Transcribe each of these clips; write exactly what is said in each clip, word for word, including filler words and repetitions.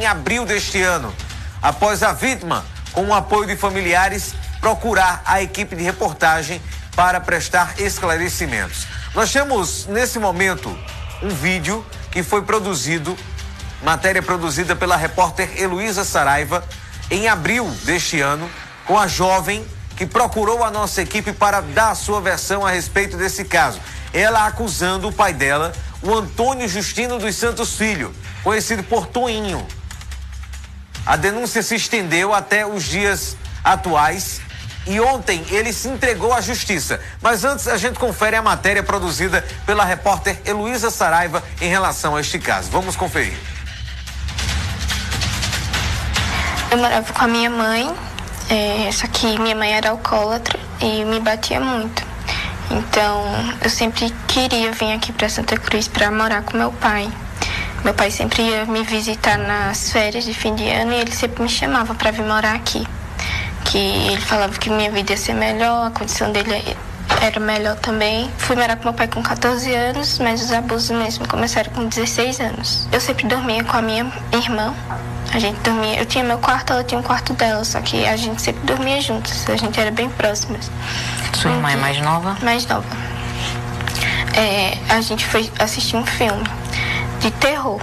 em abril deste ano, após a vítima, com o apoio de familiares, procurar a equipe de reportagem para prestar esclarecimentos. Nós temos, nesse momento, um vídeo que foi produzido, matéria produzida pela repórter Heloísa Saraiva, em abril deste ano, com a jovem que procurou a nossa equipe para dar a sua versão a respeito desse caso. Ela acusando o pai dela, o Antônio Justino dos Santos Filho, conhecido por Toinho. A denúncia se estendeu até os dias atuais e ontem ele se entregou à justiça. Mas antes a gente confere a matéria produzida pela repórter Heloísa Saraiva em relação a este caso. Vamos conferir. Eu morava com a minha mãe, é, só que minha mãe era alcoólatra e me batia muito. Então eu sempre queria vir aqui para Santa Cruz para morar com meu pai. Meu pai sempre ia me visitar nas férias de fim de ano e ele sempre me chamava para vir morar aqui. Que ele falava que minha vida ia ser melhor, a condição dele era melhor também. Fui morar com meu pai com catorze anos, mas os abusos mesmo começaram com dezesseis anos. Eu sempre dormia com a minha irmã. A gente dormia, eu tinha meu quarto, ela tinha um quarto dela, só que a gente sempre dormia juntos, a gente era bem próximas. Sua irmã é mais nova? Mais nova. É, a gente foi assistir um filme de terror.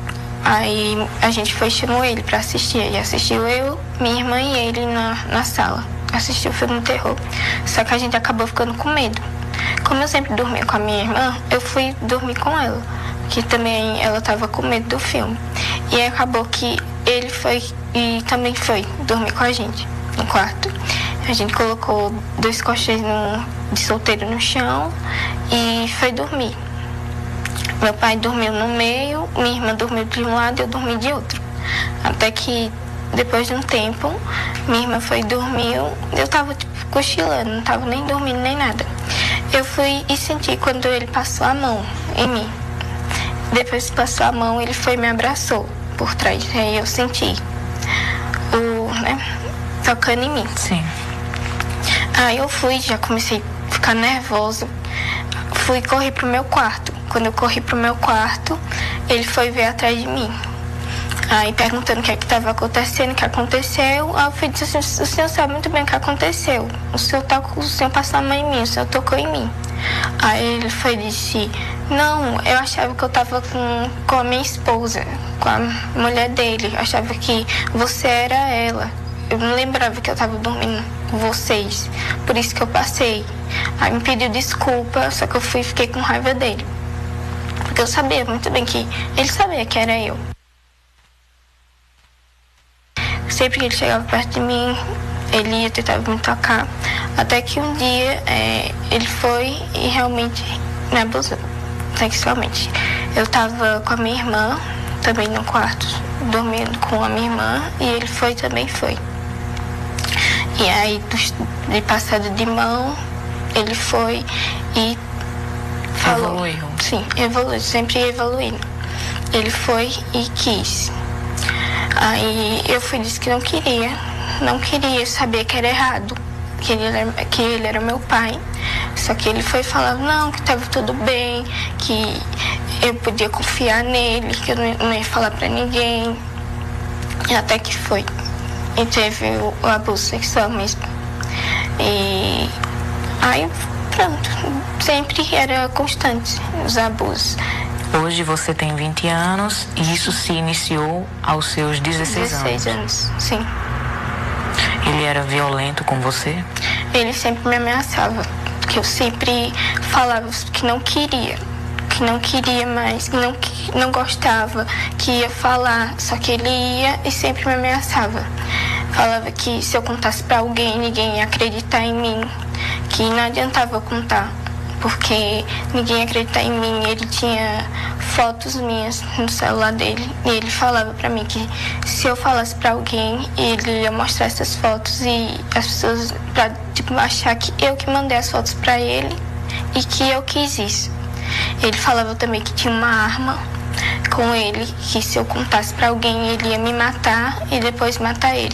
Aí a gente foi e chamou ele pra assistir. E assistiu eu, minha irmã e ele na, na sala. Assistiu o filme de terror. Só que a gente acabou ficando com medo. Como eu sempre dormia com a minha irmã, eu fui dormir com ela. Que também ela tava com medo do filme. E acabou que ele foi e também foi dormir com a gente no quarto. A gente colocou dois colchões no, de solteiro no chão e foi dormir. Meu pai dormiu no meio, minha irmã dormiu de um lado e eu dormi de outro. Até que, depois de um tempo, minha irmã foi dormir, eu tava tipo, cochilando, não tava nem dormindo nem nada. Eu fui e senti quando ele passou a mão em mim. Depois que passou a mão, ele foi e me abraçou por trás. Aí eu senti o, né, tocando em mim. Sim. Aí eu fui, já comecei a ficar nervosa. Fui e corri pro meu quarto. Quando eu corri pro meu quarto, ele foi ver atrás de mim. Aí perguntando o que é que estava acontecendo, o que aconteceu. Aí eu fui disse assim, o senhor sabe muito bem o que aconteceu. O senhor, tá, o senhor passou a mão em mim, o senhor tocou em mim. Aí ele foi e disse, não, eu achava que eu estava com, com a minha esposa, com a mulher dele. Eu achava que você era ela. Eu não lembrava que eu estava dormindo com vocês. Por isso que eu passei. Aí me pediu desculpa, só que eu fui e fiquei com raiva dele. Porque eu sabia muito bem que ele sabia que era eu. Sempre que ele chegava perto de mim, ele ia tentar me tocar. Até que um dia é, ele foi e realmente me abusou sexualmente. Eu tava com a minha irmã, também no quarto, dormindo com a minha irmã, e ele foi também foi. E aí, de passada de mão, ele foi e falou. Evoluiu. Sim, evoluiu, sempre evoluindo. Ele foi e quis. Aí eu fui e disse que não queria, não queria, sabia que era errado, que ele era, que ele era meu pai. Só que ele foi falar, não, que estava tudo bem, que eu podia confiar nele, que eu não, não ia falar pra ninguém. E até que foi. E teve o, o abuso sexual mesmo. E aí, pronto, sempre era constante os abusos. Hoje você tem vinte anos e isso se iniciou aos seus dezesseis anos. dezesseis anos, sim. Ele era violento com você? Ele sempre me ameaçava, que eu sempre falava que não queria, que não queria mais, que não, que não gostava, que ia falar, só que ele ia e sempre me ameaçava. Falava que se eu contasse pra alguém, ninguém ia acreditar em mim, que não adiantava eu contar, porque ninguém ia acreditar em mim. Ele tinha fotos minhas no celular dele e ele falava pra mim que se eu falasse pra alguém, ele ia mostrar essas fotos e as pessoas pra, tipo, achar que eu que mandei as fotos pra ele e que eu quis isso. Ele falava também que tinha uma arma com ele, que se eu contasse pra alguém, ele ia me matar e depois matar ele.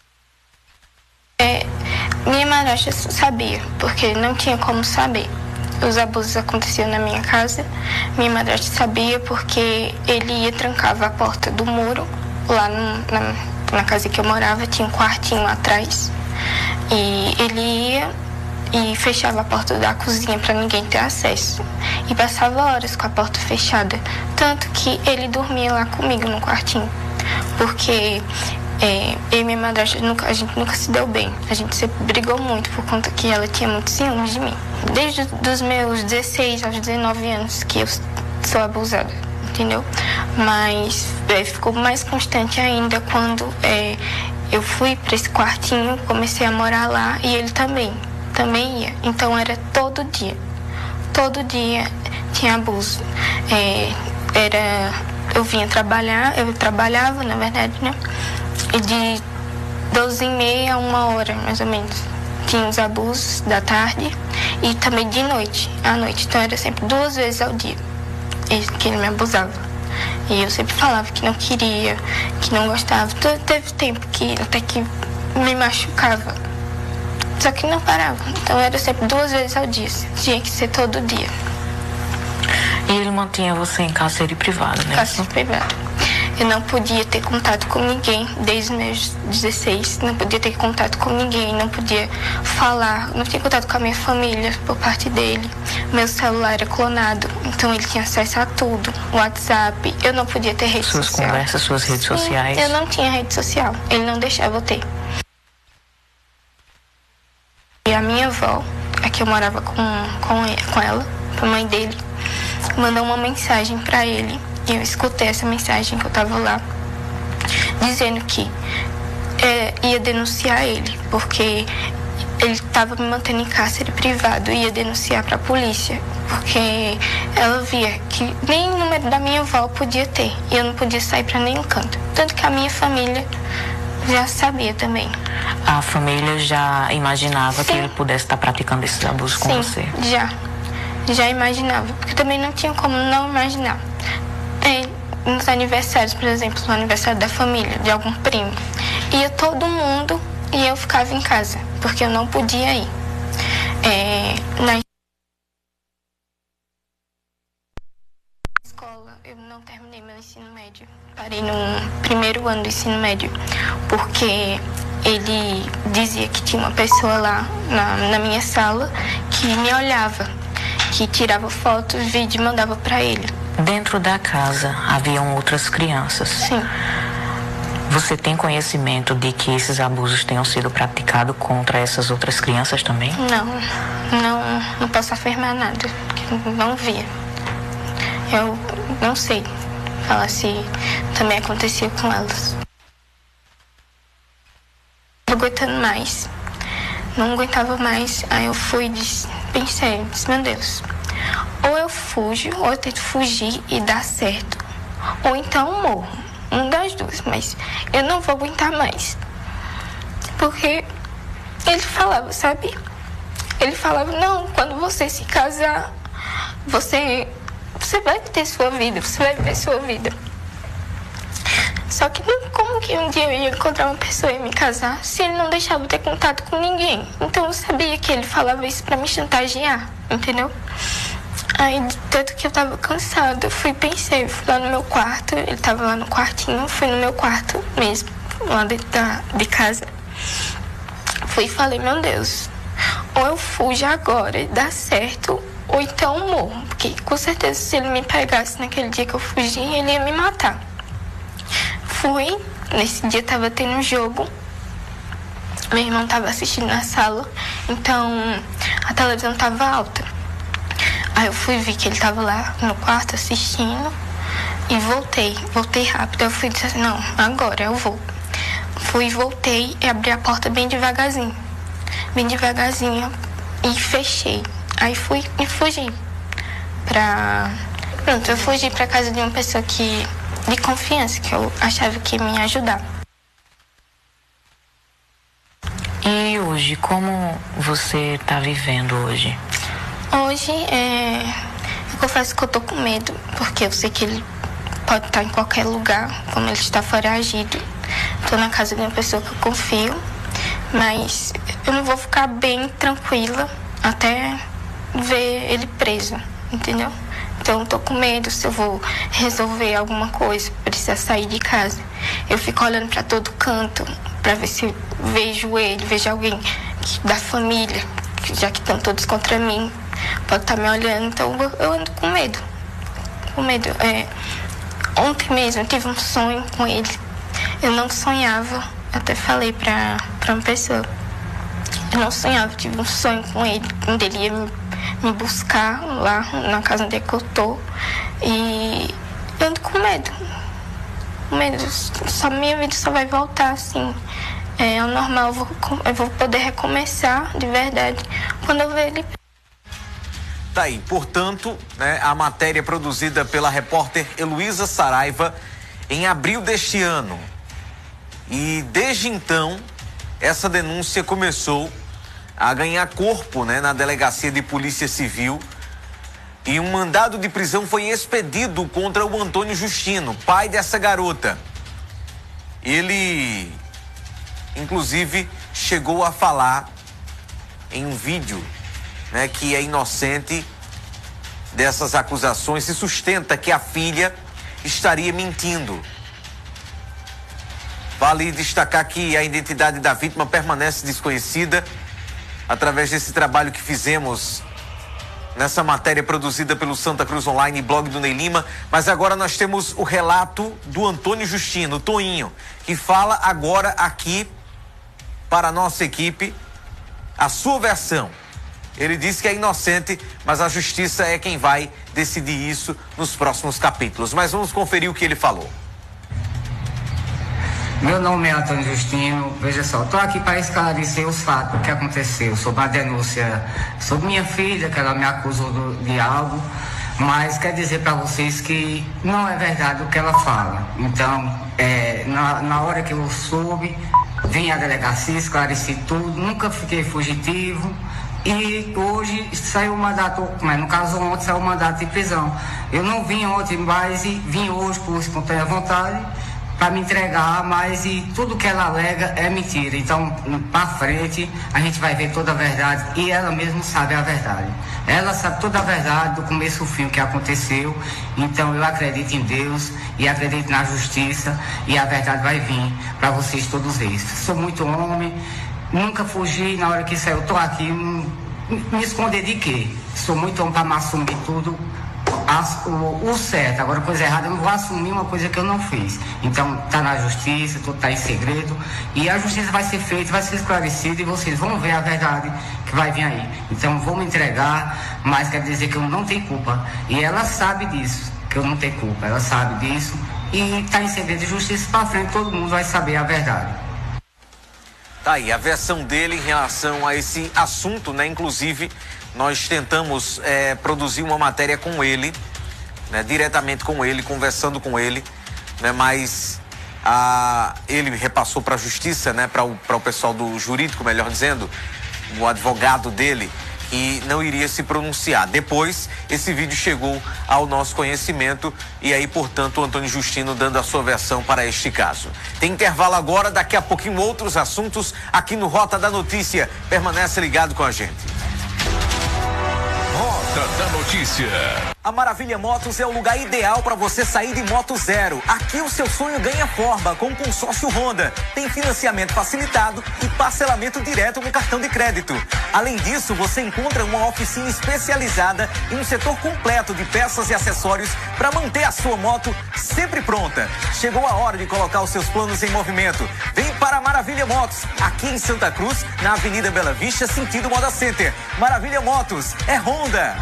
É, minha madrasta sabia, porque não tinha como saber. os abusos aconteciam na minha casa. Minha madrasta sabia porque ele ia trancava a porta do muro. Lá no, na, na casa que eu morava tinha um quartinho atrás. E ele ia e fechava a porta da cozinha para ninguém ter acesso. E passava horas com a porta fechada. Tanto que ele dormia lá comigo no quartinho. Porque é, eu e minha madrasta, nunca, a gente nunca se deu bem. A gente sempre brigou muito por conta que ela tinha muito ciúmes de mim. Desde os meus dezesseis aos dezenove anos que eu sou abusada, entendeu? Mas é, ficou mais constante ainda quando é, eu fui para esse quartinho, comecei a morar lá e ele também. Também ia. Então era todo dia. Todo dia tinha abuso. É, era, eu vinha trabalhar, eu trabalhava, na verdade, né? E de doze e meia a uma hora, mais ou menos. Tinha os abusos da tarde e também de noite, à noite. Então era sempre duas vezes ao dia que ele me abusava. E eu sempre falava que não queria, que não gostava. Então, teve tempo que até que me machucava. Só que não parava. Então era sempre duas vezes ao dia. Tinha que ser todo dia. E ele mantinha você em cárcere privado, né? Cárcere privado. Eu não podia ter contato com ninguém desde os meus dezesseis. Não podia ter contato com ninguém. Não podia falar. Não tinha contato com a minha família por parte dele. Meu celular era clonado. Então ele tinha acesso a tudo. WhatsApp. Eu não podia ter rede suas social. Suas conversas, suas redes Sim, sociais. Eu não tinha rede social. Ele não deixava eu ter. E a minha avó, a que eu morava com, com, ele, com ela, a mãe dele, mandou uma mensagem para ele. E eu escutei essa mensagem que eu tava lá, dizendo que é, ia denunciar ele, porque ele estava me mantendo em cárcere privado e ia denunciar para a polícia, porque ela via que nem o número da minha avó podia ter e eu não podia sair para nenhum canto. Tanto que a minha família já sabia também. A família já imaginava Sim. que ele pudesse estar praticando esses abusos com Sim, você? já. Já imaginava, porque também não tinha como não imaginar. É, nos aniversários, por exemplo, no aniversário da família, de algum primo, ia todo mundo e eu ficava em casa, porque eu não podia ir. É, na escola, eu não terminei meu ensino médio. Parei no primeiro ano do ensino médio, porque ele dizia que tinha uma pessoa lá na, na minha sala que me olhava, que tirava fotos, vídeo e mandava para ele. Dentro da casa haviam outras crianças? Sim. Você tem conhecimento de que esses abusos tenham sido praticados contra essas outras crianças também? Não, não, não posso afirmar nada, porque não via. Eu não sei falar se também acontecia com elas. Não aguentando mais, não aguentava mais, aí eu fui e disse, pensei, disse, meu Deus, ou eu fujo, ou eu tento fugir e dar certo, ou então morro, um das duas, mas eu não vou aguentar mais. Porque ele falava, sabe? Ele falava, não, quando você se casar, você, você vai ter sua vida, você vai viver sua vida. Só que como que um dia eu ia encontrar uma pessoa e me casar se ele não deixava eu ter contato com ninguém? Então eu sabia que ele falava isso pra me chantagear, entendeu? Aí, tanto que eu tava cansada, eu fui, pensei, fui lá no meu quarto, ele tava lá no quartinho, fui no meu quarto mesmo, lá dentro da, de casa. Fui e falei, meu Deus, ou eu fujo agora e dá certo, ou então eu morro. Porque com certeza se ele me pegasse naquele dia que eu fugi, ele ia me matar. Fui, nesse dia tava tendo um jogo, meu irmão tava assistindo na sala, então a televisão tava alta. Aí eu fui ver que ele tava lá no quarto assistindo e voltei, voltei rápido. Eu fui e disse assim, não, agora eu vou. Fui e voltei e abri a porta bem devagarzinho, bem devagarzinho e fechei. Aí fui e fugi pra... Pronto, eu fugi pra casa de uma pessoa que... de confiança, que eu achava que ia me ajudar. E hoje, como você está vivendo hoje? Hoje, é... eu confesso que eu tô com medo, porque eu sei que ele pode estar em qualquer lugar, como ele está foragido. Tô na casa de uma pessoa que eu confio, mas eu não vou ficar bem tranquila até ver ele preso, entendeu? Então, eu tô com medo se eu vou resolver alguma coisa, precisar sair de casa. Eu fico olhando para todo canto, para ver se eu vejo ele, vejo alguém que, da família, já que estão todos contra mim, pode estar me olhando. Então, eu, eu ando com medo. Com medo. É, ontem mesmo eu tive um sonho com ele. Eu não sonhava, até falei para uma pessoa. Eu não sonhava, eu tive um sonho com ele, onde ele ia me me buscar lá na casa onde é que eu tô, e eu ando com medo, com medo, só minha vida só vai voltar assim, é, ao normal, eu vou, eu vou poder recomeçar de verdade quando eu ver ele. Tá aí, portanto, né, a matéria produzida pela repórter Heloísa Saraiva em abril deste ano, e desde então essa denúncia começou a ganhar corpo, né, na delegacia de polícia civil, e um mandado de prisão foi expedido contra o Antônio Justino, pai dessa garota. Ele, inclusive, chegou a falar em um vídeo, né, que é inocente dessas acusações e sustenta que a filha estaria mentindo. Vale destacar que a identidade da vítima permanece desconhecida. Através desse trabalho que fizemos nessa matéria produzida pelo Santa Cruz Online e blog do Ney Lima, mas agora nós temos o relato do Antônio Justino, o Toinho, que fala agora aqui para a nossa equipe a sua versão. Ele disse que é inocente, mas a justiça é quem vai decidir isso nos próximos capítulos. Mas vamos conferir o que ele falou. Meu nome é Antônio Justino, veja só, estou aqui para esclarecer os fatos que aconteceu sobre a denúncia sobre minha filha, que ela me acusou do, de algo, mas quer dizer para vocês que não é verdade o que ela fala. Então, é, na, na hora que eu soube, vim à delegacia, esclareci tudo, nunca fiquei fugitivo, e hoje saiu o mandato, mas no caso ontem saiu o mandato de prisão. Eu não vim ontem mais e vim hoje por espontânea vontade, para me entregar, mas e tudo que ela alega é mentira. Então, para frente, a gente vai ver toda a verdade, e ela mesma sabe a verdade. Ela sabe toda a verdade, do começo ao fim, o que aconteceu. Então, eu acredito em Deus e acredito na justiça, e a verdade vai vir para vocês todos eles. Sou muito homem, nunca fugi. Na hora que saiu, eu tô aqui, me esconder de quê? Sou muito homem para me assumir tudo. O, o certo, agora coisa errada, eu não vou assumir uma coisa que eu não fiz. Então tá na justiça, tudo tá em segredo, e a justiça vai ser feita, vai ser esclarecida, e vocês vão ver a verdade que vai vir aí. Então vou me entregar, mas quer dizer que eu não tenho culpa, e ela sabe disso, que eu não tenho culpa, ela sabe disso, e tá em segredo de justiça. Para frente todo mundo vai saber a verdade. Tá aí a versão dele em relação a esse assunto, né? Inclusive nós tentamos é, produzir uma matéria com ele, né, diretamente com ele, conversando com ele, né, mas a, ele repassou para a justiça, né, para o, para o pessoal do jurídico, melhor dizendo, o advogado dele, e não iria se pronunciar. Depois, esse vídeo chegou ao nosso conhecimento e aí, portanto, o Antônio Justino dando a sua versão para este caso. Tem intervalo agora, daqui a pouquinho outros assuntos aqui no Rota da Notícia. Permanece ligado com a gente. Rota da Notícia. A Maravilha Motos é o lugar ideal para você sair de moto zero. Aqui o seu sonho ganha forma com o consórcio Honda. Tem financiamento facilitado e parcelamento direto no cartão de crédito. Além disso, você encontra uma oficina especializada e um setor completo de peças e acessórios para manter a sua moto sempre pronta. Chegou a hora de colocar os seus planos em movimento. Vem para a Maravilha Motos, aqui em Santa Cruz, na Avenida Bela Vista, sentido Moda Center. Maravilha Motos é Honda.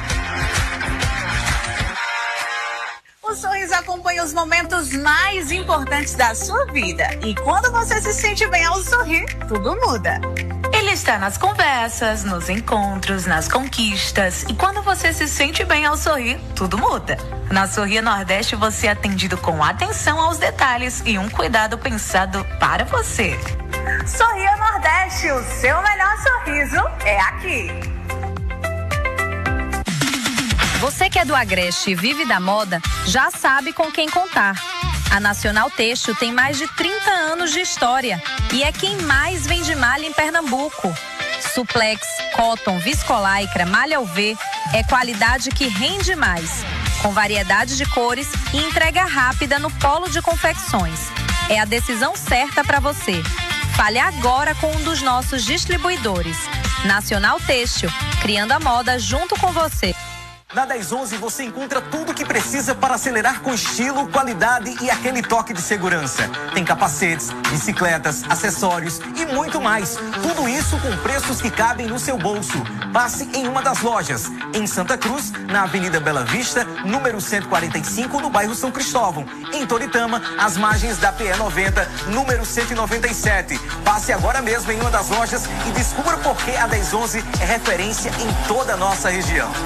O Sorriso acompanha os momentos mais importantes da sua vida. E quando você se sente bem ao sorrir, tudo muda. Ele está nas conversas, nos encontros, nas conquistas. E quando você se sente bem ao sorrir, tudo muda. Na Sorria Nordeste você é atendido com atenção aos detalhes e um cuidado pensado para você. Sorria Nordeste, o seu melhor sorriso é aqui. Você que é do Agreste e vive da moda, já sabe com quem contar. A Nacional Têxtil tem mais de trinta anos de história e é quem mais vende malha em Pernambuco. Suplex, cotton, viscolaicra, malha U V é qualidade que rende mais. Com variedade de cores e entrega rápida no Polo de Confecções. É a decisão certa para você. Fale agora com um dos nossos distribuidores. Nacional Têxtil, criando a moda junto com você. Na dez onze você encontra tudo o que precisa para acelerar com estilo, qualidade e aquele toque de segurança. Tem capacetes, bicicletas, acessórios e muito mais. Tudo isso com preços que cabem no seu bolso. Passe em uma das lojas, em Santa Cruz, na Avenida Bela Vista, número cento e quarenta e cinco, no bairro São Cristóvão. Em Toritama, às margens da P E noventa, número cento e noventa e sete. Passe agora mesmo em uma das lojas e descubra por que a dez onze é referência em toda a nossa região.